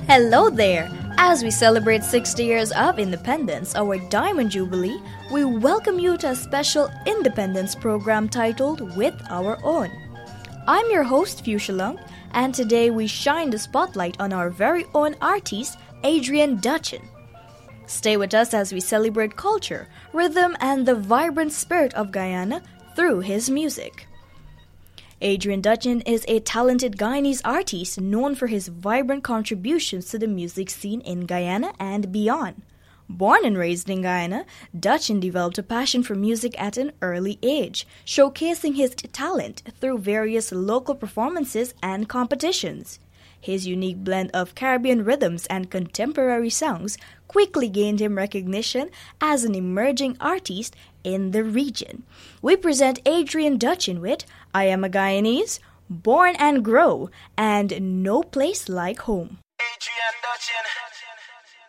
Hello there! As we celebrate 60 years of independence, our Diamond Jubilee, we welcome you to a special independence program titled With Our Own. I'm your host, Fuchsia Lung, and today we shine the spotlight on our very own artist, Adrian Dutchin. Stay with us as we celebrate culture, rhythm, and the vibrant spirit of Guyana through his music. Adrian Dutchin is a talented Guyanese artist known for his vibrant contributions to the music scene in Guyana and beyond. Born and raised in Guyana, Dutchin developed a passion for music at an early age, showcasing his talent through various local performances and competitions. His unique blend of Caribbean rhythms and contemporary songs quickly gained him recognition as an emerging artist in the region. We present Adrian Dutchin with I Am a Guyanese, Born and Grow, and No Place Like Home. Adrian Dutchin.